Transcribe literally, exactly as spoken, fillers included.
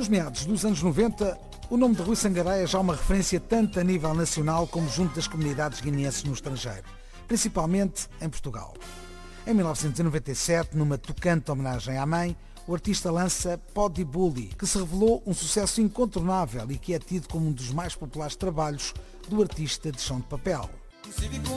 meados dos anos noventa, o nome de Rui Sangaré é já uma referência tanto a nível nacional como junto das comunidades guineenses no estrangeiro, principalmente em Portugal. Em mil novecentos e noventa e sete, numa tocante homenagem à mãe, o artista lança Poddy Bully, que se revelou um sucesso incontornável e que é tido como um dos mais populares trabalhos do artista de chão de papel.